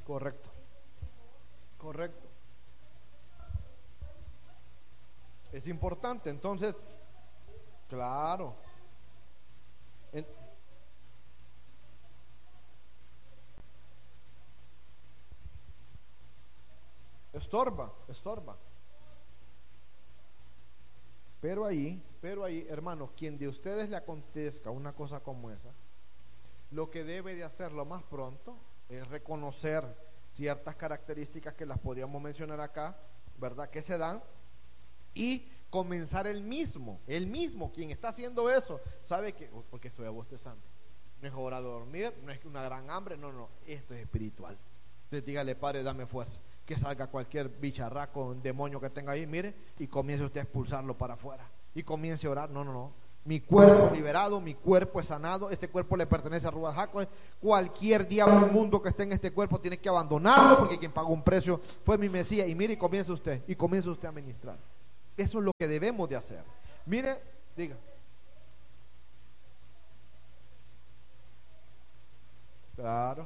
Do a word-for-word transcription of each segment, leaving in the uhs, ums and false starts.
Correcto, correcto. Es importante, entonces, claro. En- estorba, estorba. Pero ahí, pero ahí, hermano, quien de ustedes le acontezca una cosa como esa, lo que debe de hacer lo más pronto es reconocer ciertas características que las podríamos mencionar acá, ¿verdad? Que se dan y comenzar el mismo, el mismo, quien está haciendo eso, sabe que, oh, porque estoy abostezando, no es hora de dormir, no es una gran hambre, no, no, esto es espiritual. Entonces dígale, Padre, dame fuerza, que salga cualquier bicharraco, un demonio que tenga ahí, mire, y comience usted a expulsarlo para afuera, y comience a orar, no, no, no, mi cuerpo es liberado, mi cuerpo es sanado, este cuerpo le pertenece a Ruach Hakodes, cualquier diablo inmundo que esté en este cuerpo tiene que abandonarlo, porque quien pagó un precio fue mi Mesías, y mire, y comience usted, y comience usted a ministrar. Eso es lo que debemos de hacer. Mire, diga, claro,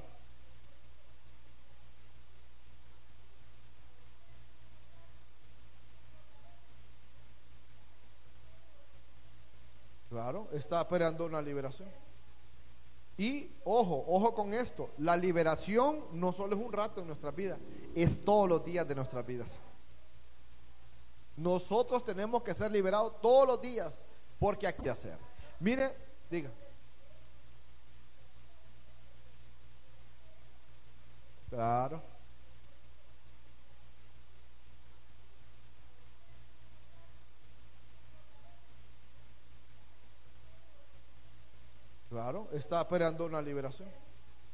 claro, está esperando una liberación. Y ojo, ojo con esto, la liberación no solo es un rato en nuestras vidas, es todos los días de nuestras vidas. Nosotros tenemos que ser liberados todos los días, porque hay que hacer. Mire, diga, claro, claro, está esperando una liberación.